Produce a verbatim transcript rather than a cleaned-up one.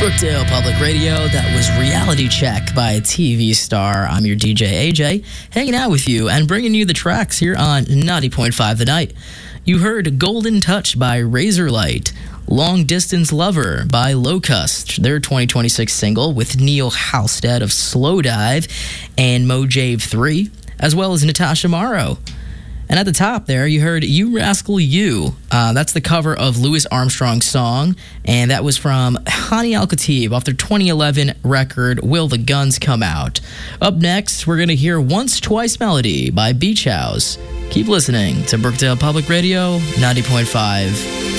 Brookdale Public Radio. That was Reality Check by T V Star. I'm your D J, A J, hanging out with you and bringing you the tracks here on ninety point five The Night. You heard Golden Touch by Razorlight, Long Distance Lover by Locust, their twenty twenty-six single with Neil Halstead of Slowdive and Mojave three, as well as Natasha Morrow. And at the top there, you heard You Rascal You. Uh, that's the cover of Louis Armstrong's song, and that was from Hani Al Khatib off their twenty eleven record, Will the Guns Come Out? Up next, we're going to hear Once Twice Melody by Beach House. Keep listening to Brookdale Public Radio, ninety point five